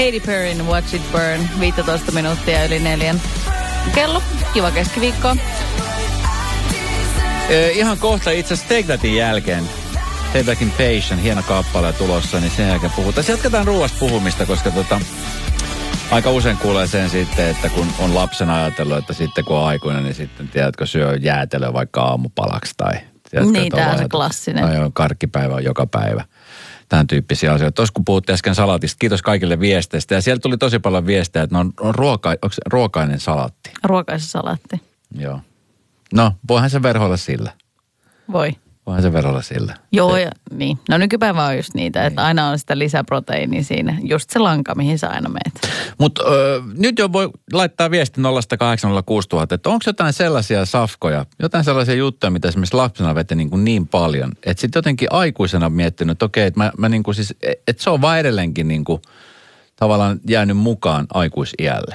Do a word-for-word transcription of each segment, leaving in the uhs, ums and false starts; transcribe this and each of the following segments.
Katy Perryn Watch It Burn, viisitoista minuuttia yli neljän. Kello, kiva keskiviikko. Eh, ihan kohta itse asiassa Take Thatin jälkeen, Take Thatin Patient, hieno kappale tulossa, niin sen jälkeen puhutaan. Sitten jatketaan ruoasta puhumista, koska tota, aika usein kuulee sen sitten, että kun on lapsena ajatellut, että sitten kun on aikuinen, niin sitten tiedätkö, syö jäätelöä vaikka aamupalaksi tai... Tiedätkö, niin, tämä on se klassinen. Tai on karkkipäivä on joka päivä. Tämän tyyppisiä asioita. Tuossa kun puhuttiin äsken salatista, kiitos kaikille viesteistä. Ja sieltä tuli tosi paljon viestejä, että on, on ruoka, onko se ruokainen salatti? Ruokaisen salatti. Joo. No, voihan se verhoilla sillä. Voi. Voihan se verhoilla sillä. Joo, ja, niin. No nykypäivä on just niitä, että niin. Aina on sitä lisäproteiinia siinä. Just se lanka, mihin sä aina meet. Mutta nyt jo voi laittaa viesti nolla kahdeksan nolla kuusi nolla nolla nolla, että onko jotain sellaisia safkoja, jotain sellaisia juttuja, mitä esimerkiksi lapsena veti niin, kuin niin paljon, että sitten jotenkin aikuisena miettinyt, että okei, että mä, mä niin kuin siis, että se on vaan edelleenkin niin kuin tavallaan jäänyt mukaan aikuisiälle.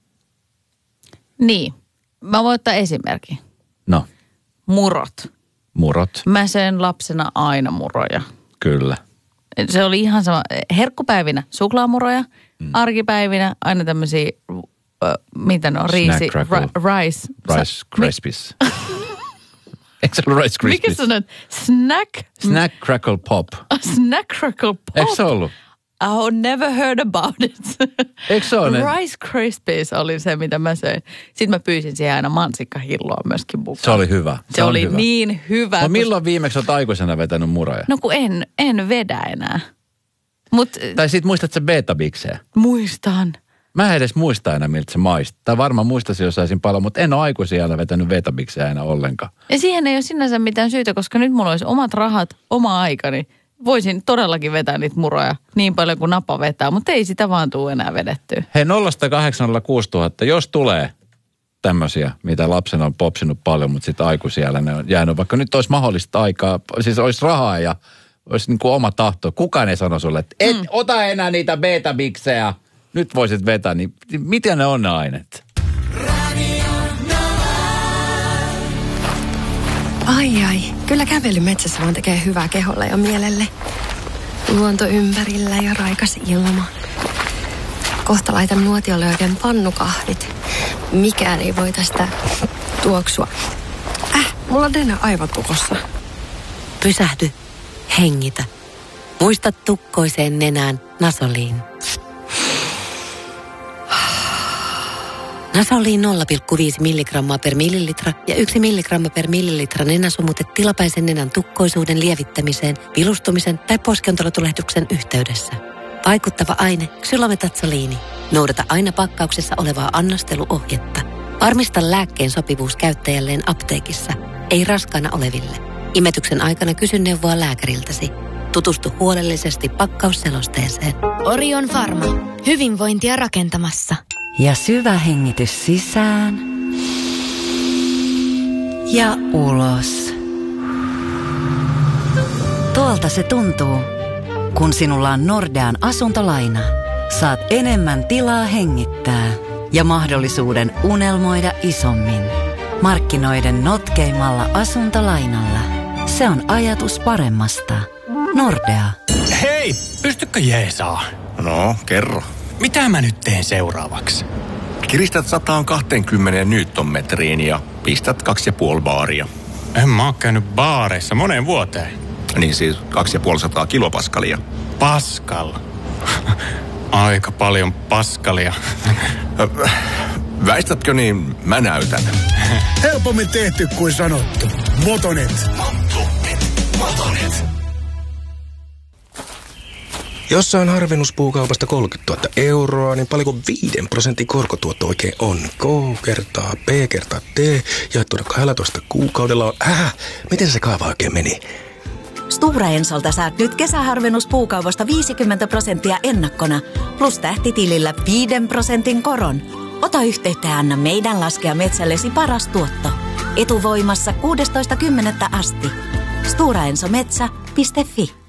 Niin. Mä voin ottaa esimerkin. No. Murot. Murot. Mä söin lapsena aina muroja. Kyllä. Se oli ihan sama. Herkkupäivinä suklaamuroja, mm. arkipäivinä aina tämmöisiä, uh, mitä ne on, riisi, ra, rice. Rice Krispies. Eikö se ollut Rice Krispies? Mikä sanoit? Snack? Snack Crackle Pop. A snack Crackle Pop? Eikö se ollut? Oh, never heard about it. Eikö se ole? Rice Krispies oli se, mitä mä söin. Sitten mä pyysin siihen aina mansikkahilloa myöskin mukaan. Se oli hyvä. Se, se oli hyvä. Niin hyvä. No milloin viimeksi olet aikuisena vetänyt muroja? No kun en, en vedä enää. Mut, tai sit muistat se beta-bikseä? Muistan. Mä en edes muista enää, miltä se maistaa. Tai varmaan muistaisin, jos saisin paljon, mutta en ole aikuisiällä vetänyt beta-bikseä enää ollenkaan. Ja siihen ei ole sinänsä mitään syytä, koska nyt mulla olisi omat rahat, oma aikani. Voisin todellakin vetää niitä muroja niin paljon kuin napa vetää, mutta ei sitä vaan tule enää vedettyä. Hei, nolla kahdeksan nolla kuusi nolla nolla nolla, jos tulee tämmöisiä, mitä lapsena on popsinut paljon, mutta sitten aikuisiällä ne on jäänyt, vaikka nyt olisi mahdollista aikaa, siis olisi rahaa ja olisi niin kuin oma tahto. Kukaan ei sano sulle, että et mm. ota enää niitä beta-biksejä, nyt voisit vetää, niin miten ne on ne aineet? Ai ai, kyllä kävely metsässä vaan tekee hyvää keholle ja mielelle. Luonto ympärillä ja raikas ilma. Kohta laitan nuotiolle oikein pannukahvit. Mikään ei voi tästä tuoksua. Äh, mulla on Dena aivan tukossa. Pysähdy, hengitä. Muista tukkoiseen nenään Nasoliin. Nasoliin nolla pilkku viisi milligrammaa per millilitra ja yksi milligramma per millilitra nenäsumute tilapäisen nenän tukkoisuuden lievittämiseen, vilustumisen tai poskiontelotulehduksen yhteydessä. Vaikuttava aine xylometatsoliini. Noudata aina pakkauksessa olevaa annosteluohjetta. Varmista lääkkeen sopivuus käyttäjälleen apteekissa, ei raskaana oleville. Imetyksen aikana kysy neuvoa lääkäriltäsi. Tutustu huolellisesti pakkausselosteeseen. Orion Pharma. Hyvinvointia rakentamassa. Ja syvä hengitys sisään ja ulos. Tuolta se tuntuu, kun sinulla on Nordean asuntolaina. Saat enemmän tilaa hengittää ja mahdollisuuden unelmoida isommin. Markkinoiden notkeimmalla asuntolainalla. Se on ajatus paremmasta. Nordea. Hei, pystykö jeesaa? No, kerro. Mitä mä nyt teen seuraavaksi? Kiristät sata kaksikymmentä newtonmetriin ja pistät kaksi ja puoli baaria. En mä oo käynyt baareissa moneen vuoteen. Niin siis kaksi ja puoli sataa kilopaskalia. Paskal. Aika paljon paskalia. Väistätkö niin, mä näytän. Helpommin tehty kuin sanottu. Motonet. Motonet. Motonet. Jos saan harvennuspuukaupasta kolmekymmentätuhatta euroa, niin paljonko viiden prosentin korkotuotto oikein on? K kertaa B kertaa T, jaettuna kaksitoista kuukaudella on... Äh, miten se kaava oikein meni? Stora Ensolta saat nyt kesäharvennuspuukaupasta viisikymmentä prosenttia ennakkona, plus tähtitilillä viiden prosentin koron. Ota yhteyttä ja anna meidän laskea metsällesi paras tuotto. Etuvoimassa kuudestoista kymmenettä asti. stora enso metsä piste fi